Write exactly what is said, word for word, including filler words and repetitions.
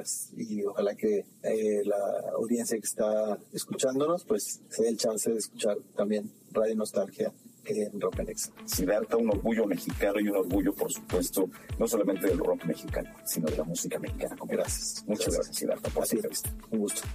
pues, y ojalá que eh, la audiencia que está escuchándonos, pues, se dé el chance de escuchar también Radio Nostalgia en Rock and Exa. Siddhartha, un orgullo mexicano y un orgullo, por supuesto, no solamente del rock mexicano, sino de la música mexicana. Gracias. Muchas gracias, Siddhartha, por esta entrevista. Un gusto.